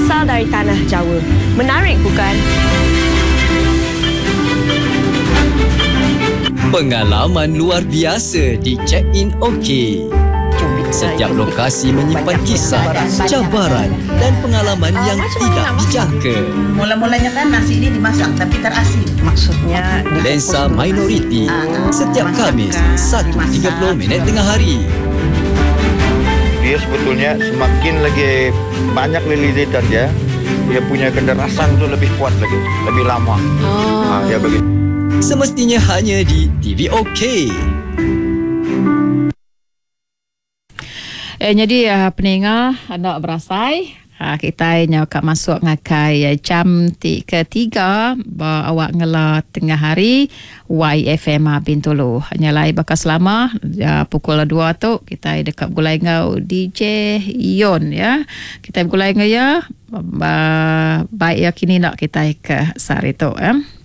berasal dari tanah Jawa. Menarik bukan? Pengalaman luar biasa di Check-in OK. Setiap lokasi menyimpan kisah, cabaran dan pengalaman yang tidak dijangka. Mula-mulanya kan nasi ini dimasak tapi terasin. Maksudnya Lensa Minoriti setiap Khamis 1.30 tengah hari. Dia sebetulnya semakin lagi banyak lilitan dia punya kederasan tu lebih kuat lagi, lebih lama. Dia begitu. Semestinya hanya di TV OK. Jadi pendengar nak berasai kita nyok masuk ngakai jam ketiga awak ngela tengah hari YFM Bintulu nyalai bakas lama pukul 2 tu kita dekat gulai ngau DJ Yon ya kita gulai ngau ya baik ya kini nak kita ke sari tu